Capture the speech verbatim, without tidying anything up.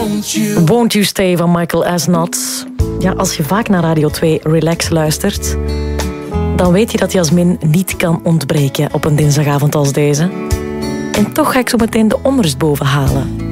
Won't You. Won't You Stay van Michael Asnot. Ja, als je vaak naar Radio twee Relax luistert, dan weet je dat Jasmin niet kan ontbreken op een dinsdagavond als deze. En toch ga ik zo meteen de onrust boven halen.